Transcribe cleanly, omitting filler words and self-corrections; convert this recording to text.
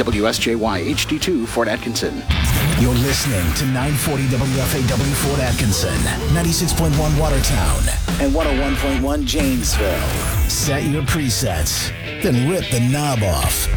WSJY HD2 Fort Atkinson. You're listening to 940 WFAW Fort Atkinson, 96.1 Watertown, and 101.1 Janesville. Set your presets, then rip the knob off.